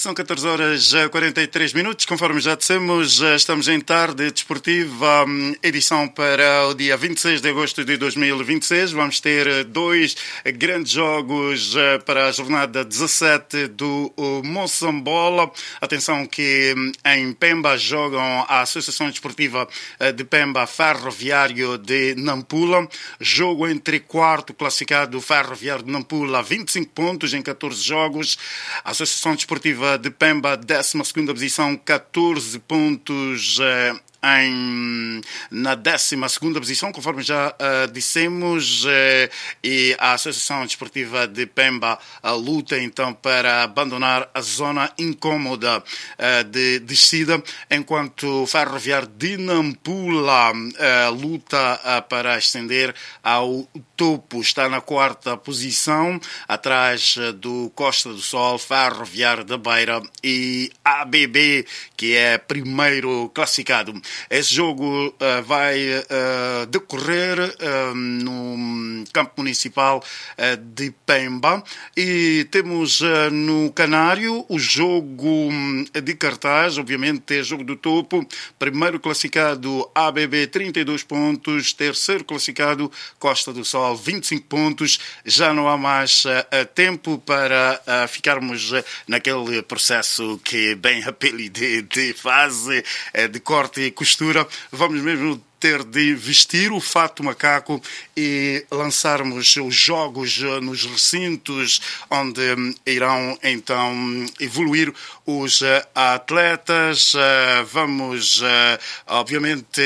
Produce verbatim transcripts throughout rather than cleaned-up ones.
São catorze horas e quarenta e três minutos, conforme já dissemos, estamos em tarde desportiva, edição para o dia vinte e seis de agosto de dois mil e vinte e seis. Vamos ter dois grandes jogos para a jornada dezassete do Moçambola. Atenção que em Pemba jogam a Associação Desportiva de Pemba Ferroviário de Nampula. Jogo entre quarto classificado Ferroviário de Nampula, vinte e cinco pontos em catorze jogos. A Associação Desportiva de Pemba, décima segunda posição, catorze pontos eh, em, na décima segunda posição, conforme já uh, dissemos, uh, e a Associação Desportiva de Pemba uh, luta então para abandonar a zona incômoda uh, de descida, enquanto o Ferroviário de Nampula uh, luta uh, para ascender ao topo. Está na quarta posição, atrás uh, do Costa do Sol, Ferroviário da Beira e A B B, que é primeiro classificado. Esse jogo uh, vai uh, decorrer uh, no campo municipal uh, de Pemba, e temos uh, no Canário o jogo de cartaz, obviamente é jogo do topo. Primeiro classificado A B B, trinta e dois pontos, terceiro classificado Costa do Sol, vinte e cinco pontos. Já não há mais uh, tempo para uh, ficarmos uh, naquele processo que bem apelidei de fase uh, de corte e costura. Vamos mesmo ter de vestir o fato macaco e lançarmos os jogos nos recintos onde irão então evoluir os atletas. Vamos, obviamente,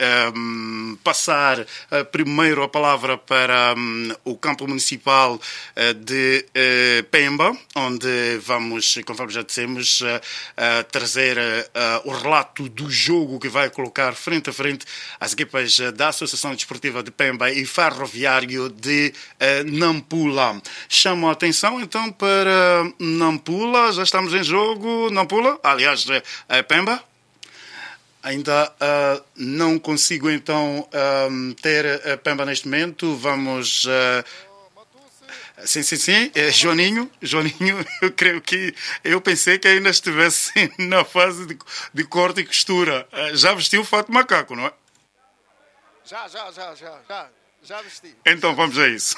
passar primeiro a palavra para o campo municipal de Pemba, onde vamos, conforme já dissemos, trazer o relato do jogo que vai colocar frente a frente as equipas da Associação Desportiva de Pemba e Ferroviário de uh, Nampula. Chamo a atenção então para Nampula. Já estamos em jogo. Nampula, aliás, uh, Pemba. Ainda uh, não consigo então uh, ter uh, Pemba neste momento. Vamos... Uh, Sim, sim, sim. É, Joaninho, Joaninho, eu creio que eu pensei que ainda estivesse na fase de, de corte e costura. Uh, já vestiu o fato macaco, não é? Já, já, já, já, já, já vesti. Então vamos a isso.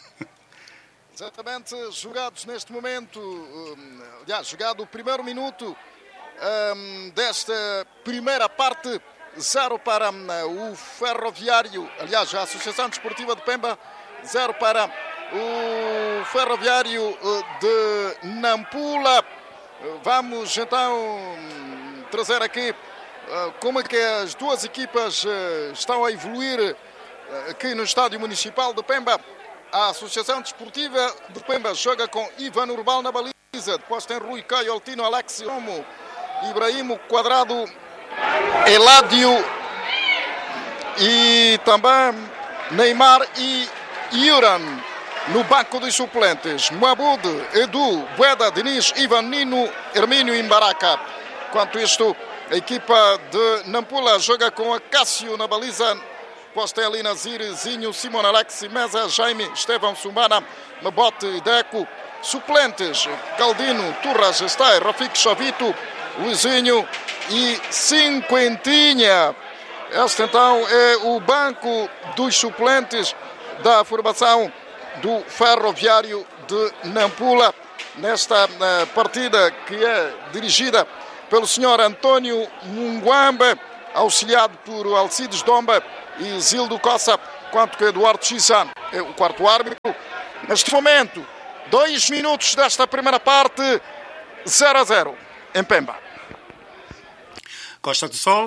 Exatamente, jogados neste momento, um, já, jogado o primeiro minuto um, desta primeira parte, zero para um, o Ferroviário, aliás, a Associação Desportiva de Pemba, zero para o Ferroviário de Nampula. Vamos então trazer aqui como é que as duas equipas estão a evoluir aqui no Estádio Municipal de Pemba. A Associação Desportiva de Pemba joga com Ivan Urbal na baliza. Depois tem Rui Caio, Altino, Alex Romo, Ibrahimo Quadrado, Eládio e também Neymar e Yuran. No banco dos suplentes, Moabud, Edu, Bueda, Diniz, Ivan, Nino, Hermínio e Mbaraca. Enquanto isto, a equipa de Nampula joga com a Cássio na baliza. Posta ali Nazir, Zinho, Simon Alex, Mesa, Jaime, Estevão, Sumbana, Mabote e Deco. Suplentes, Caldino, Turras, Estai, Rafik, Chavito, Luizinho e Cinquentinha. Este então é o banco dos suplentes da formação do Ferroviário de Nampula nesta uh, partida que é dirigida pelo senhor António Munguamba, auxiliado por Alcides Domba e Zildo Cossa, quanto que Eduardo Xissa é o quarto árbitro. Neste momento, dois minutos desta primeira parte, zero a zero em Pemba. Costa do Sol.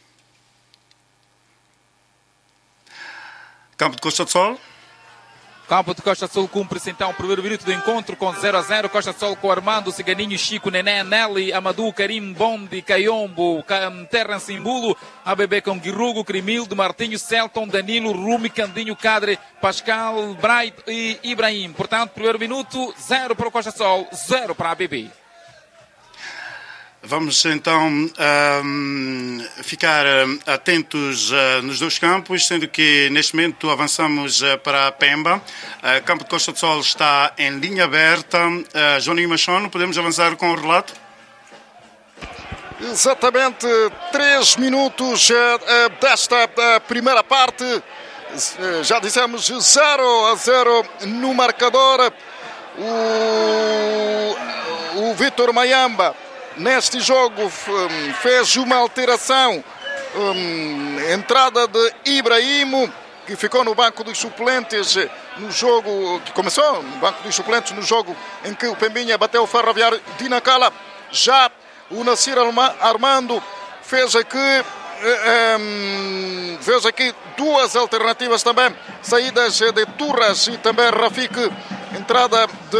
Campo de Costa do Sol. Campo de Costa do Sol cumpre-se então o primeiro minuto do encontro com zero a zero. Costa do Sol com Armando, Ciganinho, Chico, Nené, Nelly, Amadou, Karim, Bondi, Caiombo, Terrence Imbulo, A B B com Guirrugo, Crimildo, Martinho, Celton, Danilo, Rumi, Candinho, Cadre, Pascal, Bright e Ibrahim. Portanto, primeiro minuto, zero para o Costa do Sol, zero para a A B B. Vamos então um, ficar atentos uh, nos dois campos, sendo que neste momento avançamos uh, para a Pemba. Uh, campo de Costa do Sol está em linha aberta. Uh, Joaninho Machono, podemos avançar com o relato? Exatamente três minutos desta primeira parte. Já dissemos zero a zero no marcador. O, o Vítor Mayamba neste jogo fez uma alteração. Um, entrada de Ibrahimo, que ficou no banco dos suplentes no jogo que começou no banco dos suplentes no jogo em que o Pembinha bateu o Ferroviário de Nacala. Já o Nassir Armando fez aqui um, fez aqui duas alternativas também, saídas de Turras e também Rafik, entrada de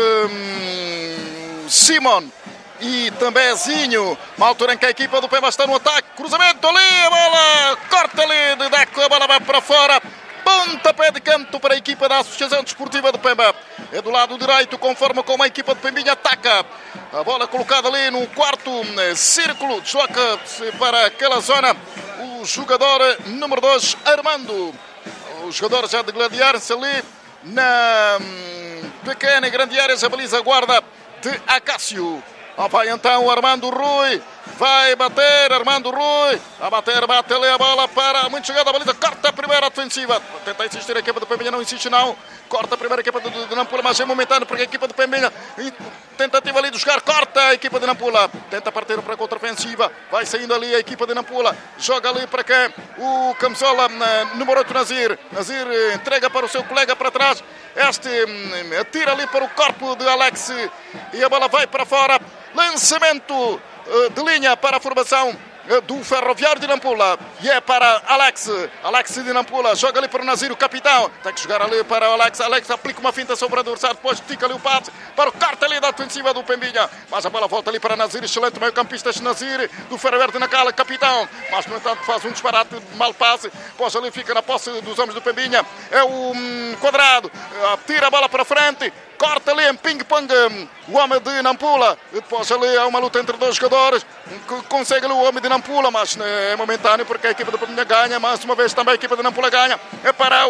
um, Simon e também Zinho, uma altura em que a equipa do Pemba está no ataque, cruzamento ali, a bola corta ali de Deco, a bola vai para fora, pontapé de canto para a equipa da Associação Desportiva de Pemba. É do lado direito, conforme como a equipa de Pembinha ataca. A bola colocada ali no quarto círculo, desloca-se para aquela zona o jogador número dois, Armando. O jogador já de gladiar-se ali na pequena e grande área, a baliza guarda de Acácio. Ah, vai então o Armando Rui, vai bater, Armando Rui, a bater, bate ali a bola para, muito chegada a baliza, corta a primeira defensiva, tenta insistir a equipa do Pembinha, não insiste não, corta a primeira equipa de, de Nampula, mas é momentâneo porque a equipa do Pembinha, tentativa ali de jogar, corta a equipa de Nampula, tenta partir para a contra-ofensiva, vai saindo ali a equipa de Nampula, joga ali para quem? O camisola número oito, Nazir, Nazir entrega para o seu colega para trás, este atira ali para o corpo de Alex e a bola vai para fora. Lançamento de linha para a formação do Ferroviário de Nampula. E é para Alex. Alex de Nampula. Joga ali para o Nazir, o capitão. Tem que jogar ali para o Alex. Alex aplica uma finta sobre o adversário. Depois estica ali o passe para o corte ali da defensiva do Pembinha. Mas a bola volta ali para Nazir. Excelente meio campista Nazir do Ferroviário de Nacala, capitão. Mas no entanto faz um disparate de mal passe. Depois ali fica na posse dos homens do Pembinha. É o um, Quadrado. Tira a bola para frente. Corta ali em ping-pong o homem de Nampula. Depois ali há uma luta entre dois jogadores. Consegue ali o homem de Nampula, mas é momentâneo porque a equipa do Pembinha ganha. Mais uma vez também a equipa de Nampula ganha. É para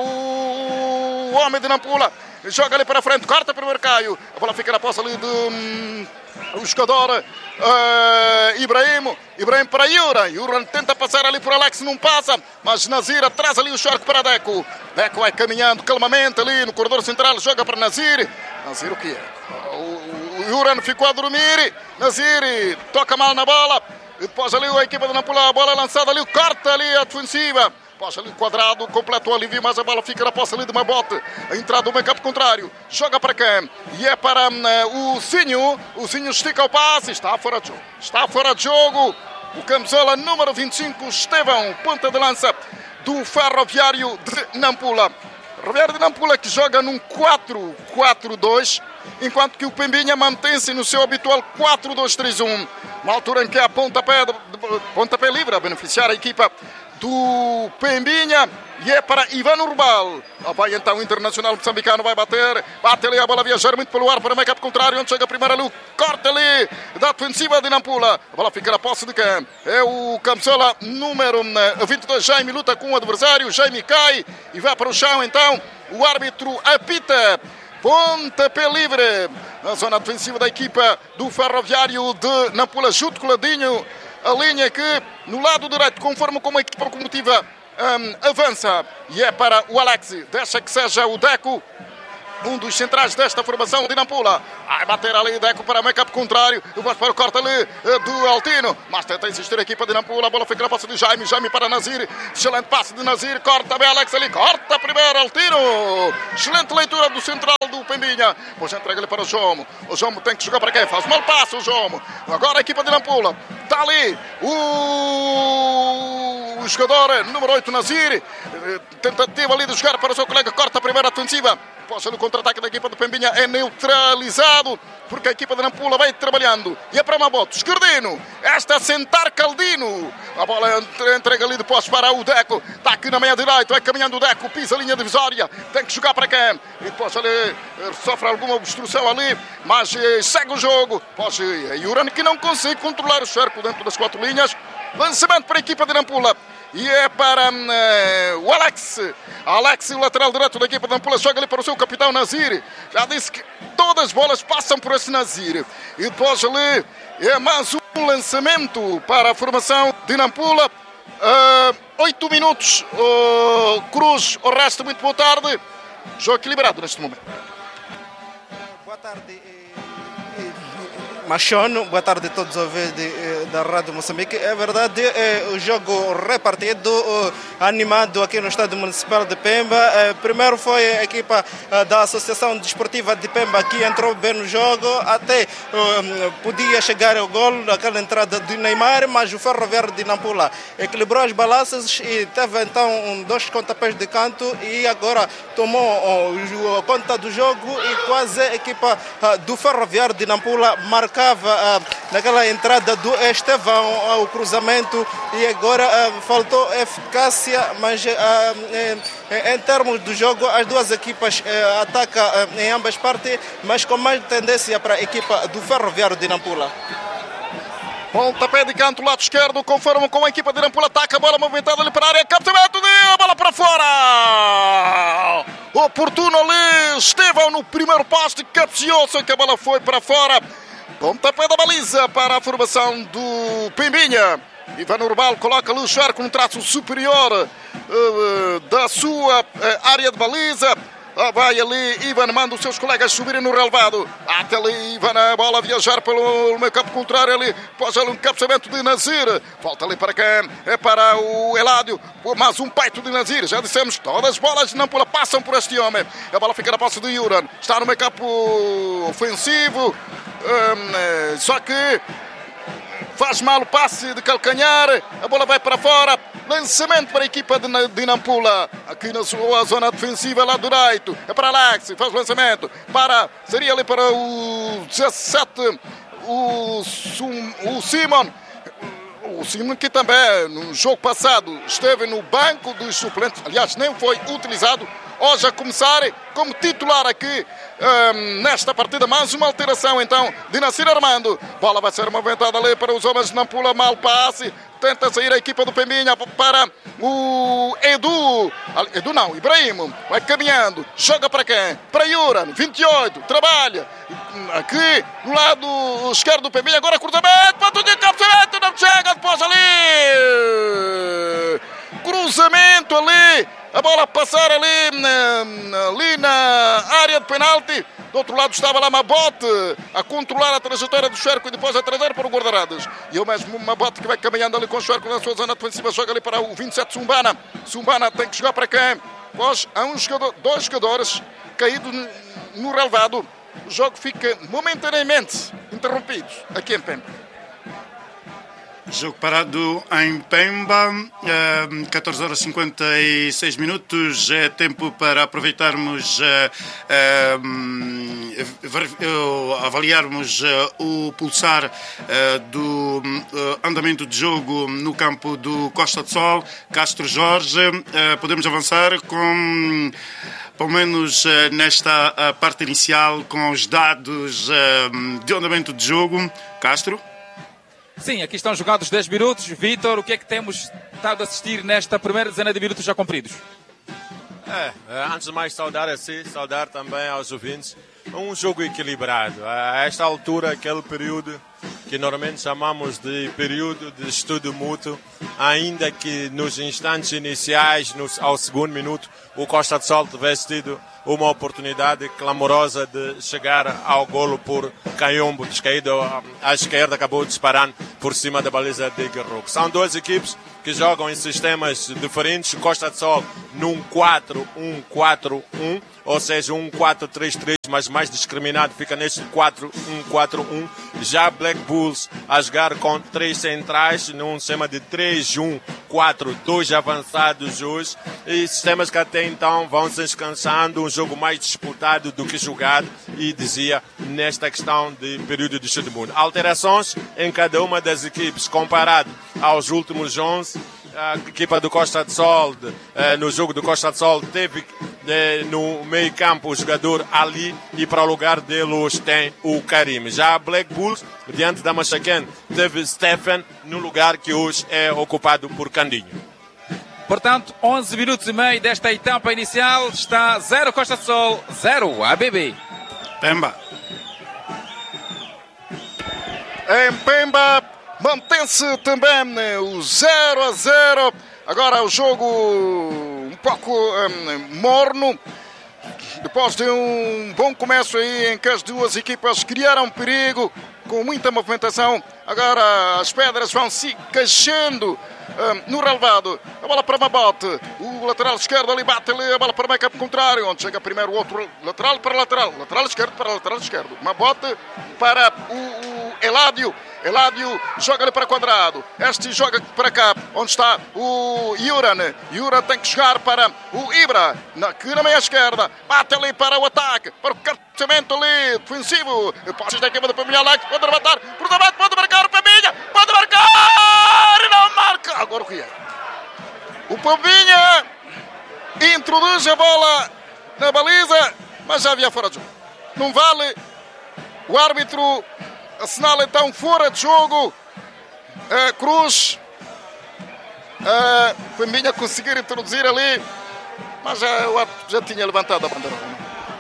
o homem de Nampula. Joga ali para frente, corta primeiro Caio. A bola fica na posse ali do um, o jogador uh, Ibrahimo. Ibrahim para Yuran. Yuran tenta passar ali por Alex, não passa. Mas Nazir traz ali o short para Deco. Deco vai caminhando calmamente ali no corredor central. Joga para Nazir. Nazir o que é? O, o Yuran ficou a dormir. Nazir toca mal na bola. E depois ali a equipa de Nampula, a bola lançada ali, corta ali a defensiva. Passa ali Quadrado, completa o alívio, mas a bola fica na posse ali de uma bote. A entrada do meio-campo contrário. Joga para quem? E é para uh, o Zinho. O Zinho estica o passe. Está fora de jogo. Está fora de jogo. O camisola número vinte e cinco, Estevão, ponta de lança do Ferroviário de Nampula. Ferroviário de Nampula que joga num quatro quatro dois, enquanto que o Pembinha mantém-se no seu habitual quatro dois três um. Uma altura em que há pontapé, pontapé livre a beneficiar a equipa do Pembinha. E é para Ivan Urbal. Vai então o internacional moçambicano, vai bater. Bate ali a bola, viajar muito pelo ar para o meio-campo contrário, onde chega a primeira ali, corta ali da defensiva de Nampula. A bola fica na posse de quem? É o camisola número vinte e dois, Jaime, luta com o adversário. Jaime cai e vai para o chão então. O árbitro apita. Pontapé livre na zona defensiva da equipa do Ferroviário de Nampula, junto coladinho a linha que no lado direito, conforme como a equipa locomotiva um, avança, e é para o Alex, deixa que seja o Deco, um dos centrais desta formação de Nampula. Vai bater ali Deco para o meio campo contrário. Eu gosto para o corte ali do Altino. Mas tenta insistir a equipa de Nampula. A bola fica na posse de Jaime. Jaime para Nazir. Excelente passe de Nazir. Corta bem Alex ali. Corta primeiro Altino. Excelente leitura do central do Pembinha. Pois entrega ele para o Jomo. O Jomo tem que jogar para quem? Faz mal passe o Jomo. Agora a equipa de Nampula. Está ali o, o jogador número oito, Nazir. Tentativa ali de jogar para o seu colega. Corta a primeira defensiva. Após o contra-ataque da equipa do Pembinha é neutralizado porque a equipa de Nampula vai trabalhando. E é para Maboto, Esquerdino, esta a sentar Caldino. A bola entrega ali depois para o Deco. Está aqui na meia direita, vai caminhando o Deco, pisa a linha divisória. Tem que jogar para quem? E depois ali sofre alguma obstrução ali, mas segue o jogo. Depois é Yuran que não consegue controlar o cerco dentro das quatro linhas. Lançamento para a equipa de Nampula. E é para uh, o Alex. Alex, o lateral direito da equipa de Nampula, joga ali para o seu capitão Nazir. Já disse que todas as bolas passam por esse Nazir. E depois ali é mais um. Um lançamento para a formação de Nampula. Uh, oito minutos. Uh, Cruz, o resto, muito boa tarde. Jogo equilibrado neste momento. Boa tarde, Machono, boa tarde a todos os ouvintes da Rádio Moçambique. É verdade, é o jogo repartido, animado aqui no Estádio Municipal de Pemba. É, primeiro foi a equipa da Associação Desportiva de Pemba que entrou bem no jogo, até um, podia chegar ao gol naquela entrada de Neymar, mas o Ferroviário de Nampula equilibrou as balanças e teve então um, dois pontapés de canto e agora tomou uh, a conta do jogo e quase a equipa uh, do Ferroviário de Nampula marcava uh, naquela entrada do Estevão ao uh, cruzamento e agora uh, faltou eficácia, mas uh, em, em termos do jogo as duas equipas uh, atacam uh, em ambas partes, mas com mais tendência para a equipa do Ferroviário de Nampula. Pontapé de canto, lado esquerdo, conforme com a equipa de Nampula, ataca a bola movimentada ali para a área, captamento de a bola para fora. Oportuno ali, Estevão no primeiro poste, capciou-se que a bola foi para fora. Pontapé da baliza para a formação do Pembinha. Ivan Urbal coloca ali o Charco no traço superior uh, da sua uh, área de baliza. Ah, vai ali, Ivan manda os seus colegas subirem no relevado. Até ali, Ivan, a bola a viajar pelo meio campo contrário ali. Pós ali um capçamento de Nazir. Volta ali para quem? É para o Eládio. Mais um peito de Nazir. Já dissemos, todas as bolas de Nampula passam por este homem. A bola fica na posse de Yuran. Está no meio campo ofensivo. Um, só que faz mal o passe de calcanhar. A bola vai para fora. Lançamento para a equipa de Nampula. Aqui na sua zona defensiva, lá do direito. É para Alex. Faz o lançamento. Para, seria ali para o dezassete. O, o Simon. O Simon que também no jogo passado esteve no banco dos suplentes. Aliás, nem foi utilizado. Hoje a começar como titular aqui um, nesta partida. Mais uma alteração então de Nasir Armando. Bola vai ser movimentada ali para os homens de Nampula. Mal passe. Tenta sair a equipa do Pembinha para o Edu. Edu não, Ibrahim. Vai caminhando. Joga para quem? Para Yuran. vinte e oito. Trabalha. Aqui no lado esquerdo do Pembinha. Agora cruzamento. Ponto de captamento. Não chega. Depois ali. Cruzamento ali. A bola a passar ali, ali na área de penalti. Do outro lado estava lá Mabote a controlar a trajetória do Xerco e depois a trazer para o guarda-redes. E o mesmo Mabote que vai caminhando ali com o Xerco na sua zona defensiva. Joga ali para o vinte e sete Sumbana. Sumbana tem que jogar para quem? Pois há um jogador, dois jogadores caídos no relevado. O jogo fica momentaneamente interrompido aqui em Pemba. Jogo parado em Pemba, catorze horas e cinquenta e seis minutos, é tempo para aproveitarmos, avaliarmos o pulsar do andamento de jogo no campo do Costa do Sol. Castro Jorge, podemos avançar com, pelo menos nesta parte inicial, com os dados de andamento de jogo. Castro? Sim, aqui estão jogados dez minutos. Vítor, o que é que temos estado a assistir nesta primeira dezena de minutos já cumpridos? É, antes de mais saudar a si, saudar também aos ouvintes. Um jogo equilibrado. A esta altura, aquele período que normalmente chamamos de período de estudo mútuo, ainda que nos instantes iniciais, no, ao segundo minuto, o Costa do Sol tivesse tido uma oportunidade clamorosa de chegar ao golo por Caiombo, descaído à esquerda, acabou disparando por cima da baliza de Guerrero. São duas equipes que jogam em sistemas diferentes. Costa do Sol num quatro um quatro um, ou seja, um quatro três três, mas mais discriminado, fica neste quatro um quatro um. Já Black Bulls a jogar com três centrais, num sistema de três um quatro, dois avançados hoje, e sistemas que até então vão se descansando, um jogo mais disputado do que jogado, e dizia nesta questão de período de estudo mundo. Alterações em cada uma das equipes comparado aos últimos onze. A equipa do Costa do Sol, eh, no jogo do Costa do Sol, teve eh, no meio campo o jogador Ali, e para o lugar deles tem o Karim. Já a Black Bulls, diante da Machaquén, teve Stephen no lugar que hoje é ocupado por Candinho. Portanto, onze minutos e meio desta etapa inicial, está zero Costa do Sol, zero A B B. Pemba. Em Pemba, Mantém-se também o zero a zero. Agora o jogo um pouco um, morno. Depois de um bom começo aí em que as duas equipas criaram perigo, com muita movimentação. Agora as pedras vão se cachando um, no relevado. A bola para Mabote. O lateral esquerdo ali bate-lhe a bola para o meio campo contrário, onde chega primeiro o outro lateral para lateral. Lateral esquerdo para lateral esquerdo. Mabote para o, o Eládio. Eládio joga-lhe para quadrado. Este joga para cá, onde está o Yuran. Yuran tem que jogar para o Ibra, na, que na meia esquerda. Bate ali para o ataque, para o carteamento ali, defensivo. Passos da equipa do Paminha Alex, pode levantar, por debate, pode marcar o Paminha, pode marcar, e não marca. Agora o que é? O Paminha introduz a bola na baliza, mas já havia fora de jogo. Não vale. O árbitro assinala então fora de jogo. Uh, Cruz. Uh, Paminha conseguir introduzir ali, mas já, o árbitro já tinha levantado a bandeira.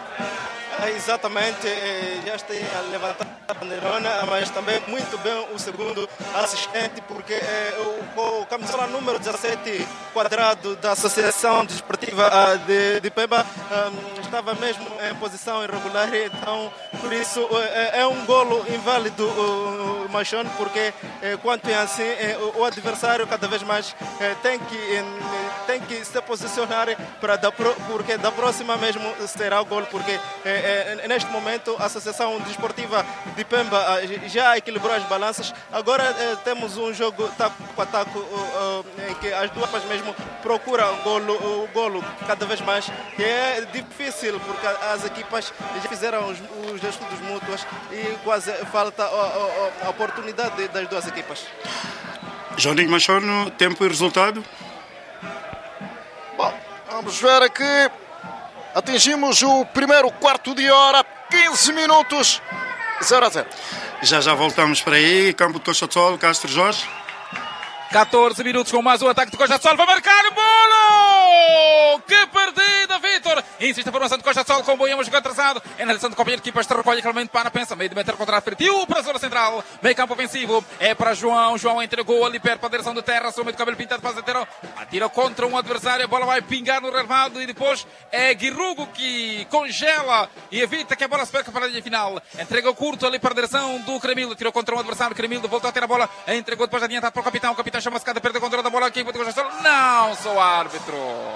Exatamente, já está a levantar a bandeirona, mas também muito bem o segundo assistente, porque o, o camisola número dezassete quadrado da Associação Desportiva de, de Pemba um, estava mesmo em posição irregular, então por isso é, é um golo inválido o, o Machon, porque quanto é assim o adversário cada vez mais tem que, tem que se posicionar para da, porque da próxima mesmo será o golo, porque neste momento a Associação Desportiva de Pemba já equilibrou as balanças. Agora temos um jogo taco a taco em que as duas mesmo procuram o golo, o golo cada vez mais, que é difícil porque as equipas já fizeram os, os estudos mútuos e quase falta a, a, a oportunidade das duas equipas. Joninho Machon, tempo e resultado? Bom, vamos ver aqui. Atingimos o primeiro quarto de hora, quinze minutos, zero a zero. Já já voltamos para aí, campo de Costa do Sol, Castro Jorge. catorze minutos com mais um ataque de Costa do Sol, vai marcar o bolo! Que partida, Vitor! Insiste a formação de Costa do Sol com o Boiama jogando atrasado. É na direção do companheiro de equipas, recolhe claramente para a pensa, meio de meter contra a frente. E o para a zona central, meio campo ofensivo, é para João. João entregou ali perto para a direção de terra, sobre o cabelo pintado, faz atira, atira contra um adversário, a bola vai pingar no relevado e depois é Guirrugo que congela e evita que a bola se perca para a linha final. Entrega curto ali para a direção do Cremildo, tirou contra um adversário, Cremildo voltou a ter a bola, entregou depois adiantado para o capitão, o capitão chama-se cada perda controle da bola aqui, não, sou árbitro.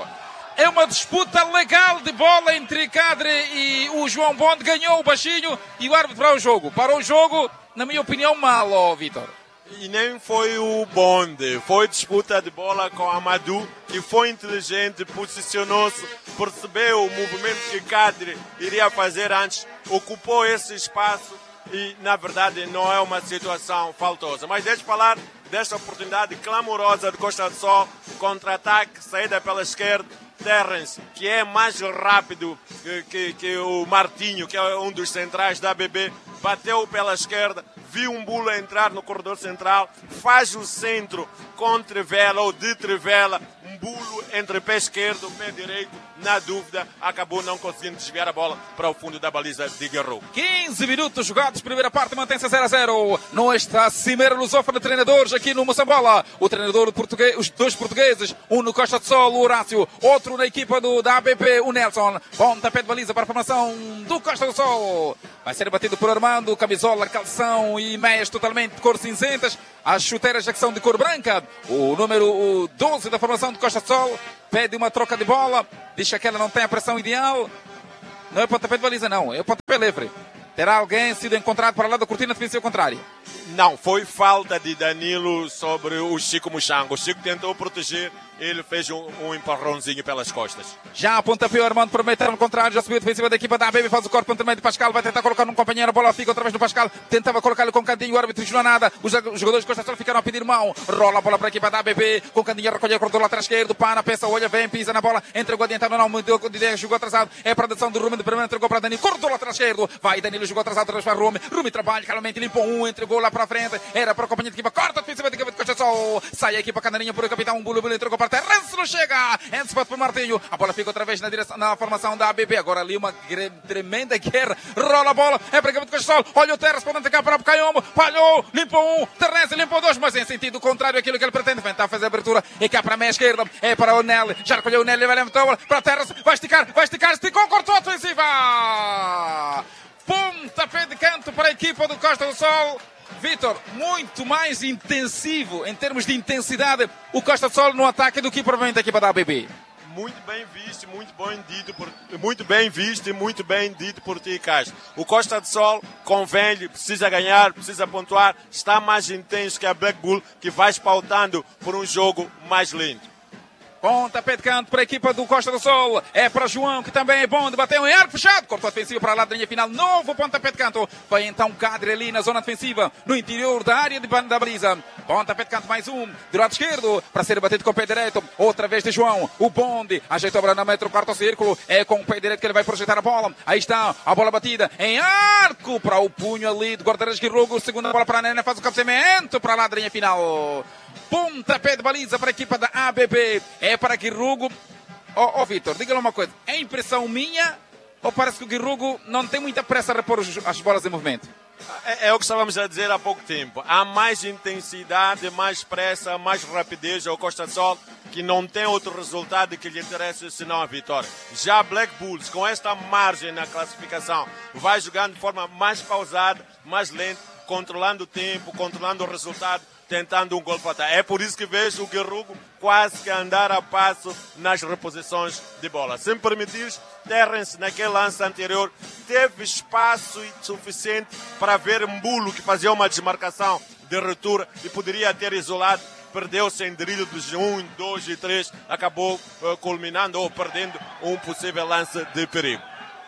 É uma disputa legal de bola entre Cadre e o João Bonde, ganhou o baixinho e o árbitro parou o jogo. Parou o jogo, na minha opinião, mal, ó, Vitor. E nem foi o Bonde, foi disputa de bola com Amadou, que foi inteligente, posicionou-se, percebeu o movimento que Cadre iria fazer antes, ocupou esse espaço e, na verdade, não é uma situação faltosa. Mas deixe falar desta oportunidade clamorosa de Costa do Sol, contra-ataque, saída pela esquerda, Terrence, que é mais rápido que, que, que o Martinho, que é um dos centrais da A B B, bateu pela esquerda, viu um bulo entrar no corredor central, faz o centro com Trivela ou de Trivela, um bulo entre pé esquerdo e pé direito, na dúvida, acabou não conseguindo desviar a bola para o fundo da baliza de Guerreiro. quinze minutos jogados, primeira parte, mantém-se a zero a zero. Não está a cimeira lusófona de treinadores aqui no Moçambola. O treinador português, os dois portugueses, um no Costa do Sol, o Horácio, outro na equipa do, da A B P, o Nelson. Pontapé de baliza para a formação do Costa do Sol. Vai ser batido por Armando, camisola, calção e meias totalmente de cor cinzentas. As chuteiras já que são de cor branca. O número doze da formação do Costa do Sol pede uma troca de bola. Diz que ela não tem a pressão ideal. Não é pontapé de baliza, não. É pontapé livre. Terá alguém sido encontrado para lá da cortina defensiva contrária? Não, foi falta de Danilo sobre o Chico Muxango. O Chico tentou proteger, ele fez um, um empurrãozinho pelas costas. Já a pontapé, o Armando para meter no contrário, já subiu a defensiva da equipa da A B B, faz o corpo entre meio de Pascal, vai tentar colocar num companheiro, a bola fica outra vez no Pascal, tentava colocar-lhe com cantinho, o árbitro não nada, os jogadores de Costa do Sol ficaram a pedir mão, rola a bola para a equipa da A B B, com cantinho a recolher o lateral esquerdo, Pana, pensa, olha, vem, pisa na bola, entregou adiantado, não, deu de ideia, jogou atrasado, é para a direção do Rumi, de primeiro entregou para Danilo, cortou o lateral esquerdo, vai, Danilo jogou atrasado, outra vez para Rumi, Rumi trabalha, calmamente limpou um, entregou lá para a frente, era para a companhia de equipa, corta a defensiva da equipa de Costa do Sol, sai a equipa canarinha por o capitão, um bulo, bulo, entregou para para Terence, não chega. Enzo para o Martinho. A bola fica outra vez na, direção, na formação da A B B. Agora ali uma tremenda guerra. Rola a bola. É para a equipa do Costa do Sol. Olha o Terence para atacar para o Caiombo. Falhou. Limpou um. Terence limpou dois. Mas em sentido contrário àquilo que ele pretende. Tentar fazer a abertura. E cá para a meia esquerda. É para o Nelly. Já recolheu o Nelly. Vai levantar a bola para Terence. Vai esticar. Vai esticar. Esticou. Cortou a ofensiva. Pontapé de canto para a equipa do Costa do Sol. Vítor, muito mais intensivo em termos de intensidade o Costa do Sol no ataque do que provavelmente a equipa da A B B. Muito bem visto, muito bem dito por, muito bem visto e muito bem dito por ti, Castro. O Costa do Sol convém, precisa ganhar, precisa pontuar, está mais intenso que a Black Bull, que vai pautando por um jogo mais lindo. Pontapé de canto para a equipa do Costa do Sol. É para João, que também é bom de bater um arco fechado. Cortou ofensivo para lá da linha final. Novo pontapé de canto. Vai então Cadre ali na zona defensiva, no interior da área de da baliza. Pontapé de canto mais um. Do lado esquerdo, para ser batido com o pé direito. Outra vez de João. O bonde ajeitou para não meter o quarto círculo. É com o pé direito que ele vai projetar a bola. Aí está a bola batida em arco para o punho ali de guarda-redes Guirrugo. Segunda bola para a Nena. Faz o cabeceamento para lá da linha final. Pontapé de baliza para a equipa da A B B. É para Guirrugo. Ó, oh, oh, Vítor, diga-lhe uma coisa. É impressão minha ou parece que o Guirrugo não tem muita pressa a repor as bolas em movimento? É, é o que estávamos a dizer há pouco tempo. Há mais intensidade, mais pressa, mais rapidez ao Costa do Sol, que não tem outro resultado que lhe interesse senão a vitória. Já Black Bulls, com esta margem na classificação, vai jogando de forma mais pausada, mais lenta, controlando o tempo, controlando o resultado, tentando um gol fatal. É por isso que vejo o Guirrugo quase que andar a passo nas reposições de bola. Se me permitires, Terence, naquele lance anterior, teve espaço suficiente para ver Mbulo, que fazia uma desmarcação de ruptura e poderia ter isolado. Perdeu-se em dribles de um, dois e três, acabou uh, culminando ou perdendo um possível lance de perigo.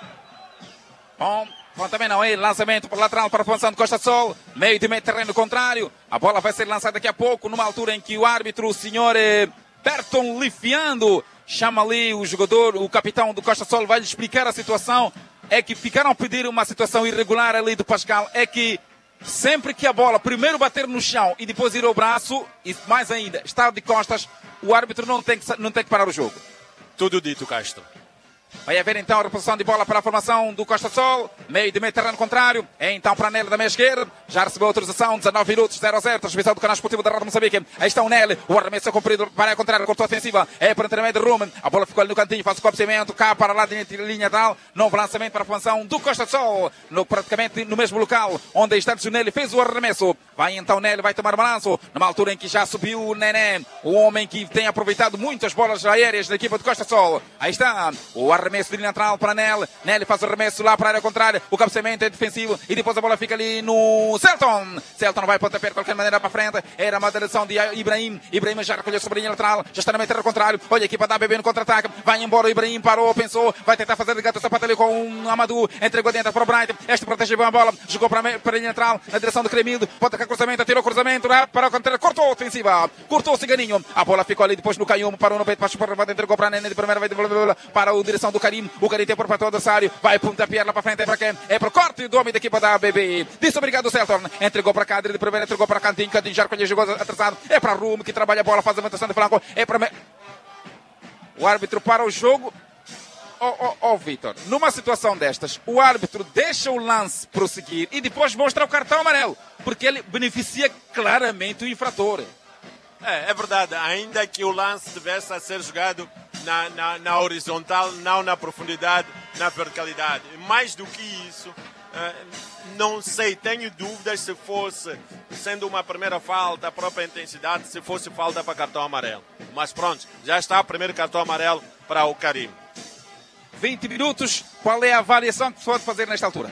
Bom. Bom, também não é lançamento para lateral para a formação de Costa do Sol, meio de meio terreno contrário. A bola vai ser lançada daqui a pouco, numa altura em que o árbitro, o senhor eh, Berton Lifiando, chama ali o jogador, o capitão do Costa do Sol, vai lhe explicar a situação. É que ficaram a pedir uma situação irregular ali do Pascal. É que sempre que a bola primeiro bater no chão e depois ir ao braço, e mais ainda, estar de costas, o árbitro não tem que, não tem que parar o jogo. Tudo dito, Castro. Vai haver então a reposição de bola para a formação do Costa do Sol, meio de meio terreno contrário, é então para a Nelly da meia esquerda, já recebeu autorização, dezanove minutos, zero a zero, transmissão do canal esportivo da Rádio Moçambique. Aí está o Nelly, o arremesso é cumprido para a contrária, cortou a ofensiva, é para o intermédio de Rumen, a bola ficou ali no cantinho, faz o cabeceamento, cá para lá de linha tal, novo lançamento para a formação do Costa do Sol, no, praticamente no mesmo local, onde está o Nelly, fez o arremesso, vai então o Nelly, vai tomar o balanço, numa altura em que já subiu o Nené, o homem que tem aproveitado muitas bolas aéreas da equipa do Costa do Sol. Aí está o arremesso de linha lateral para Nelly, Nelly faz o arremesso lá para a área contrária, o cabeceamento é defensivo e depois a bola fica ali no Celton. Celton vai pontapé de qualquer maneira para frente, era uma direção de Ibrahim, Ibrahim já recolheu sobre a linha lateral, já está na meia contrário, olha a equipa da A B B no contra-ataque, vai embora o Ibrahim, parou, pensou, vai tentar fazer de gato sapato ali com o Amadou, entregou dentro para o Bright, este protege bem a bola, jogou para a, para a linha lateral, na direção do Cremildo, pode tacar cruzamento, tirou cruzamento, né, para o contra, cortou a ofensiva, cortou o Ciganinho, a bola ficou ali depois no Caiumo, parou no peito, para o Chupar, entregou para a Nene de primeira, vai devolver para a direção do Karim, o Karim tem por para o adversário, vai pontapé lá para frente, é para quem? É para o corte do homem da equipa da A B B. Disse obrigado, Celton. Entregou para Cadre de primeira, entregou para Cantinho, Cantinho já recolheu, jogou atrasado. É para Rumo, que trabalha a bola, faz a levantação de flanco. É para... O árbitro para o jogo. Ó, oh, oh, oh, Vítor, numa situação destas, o árbitro deixa o lance prosseguir e depois mostra o cartão amarelo, porque ele beneficia claramente o infrator. É, é verdade, ainda que o lance tivesse a ser jogado na, na, na horizontal, não na profundidade, na verticalidade. Mais do que isso, uh, não sei, tenho dúvidas se fosse, sendo uma primeira falta, a própria intensidade, se fosse falta para cartão amarelo. Mas pronto, já está o primeiro cartão amarelo para o Karim. vinte minutos, qual é a avaliação que se pode fazer nesta altura?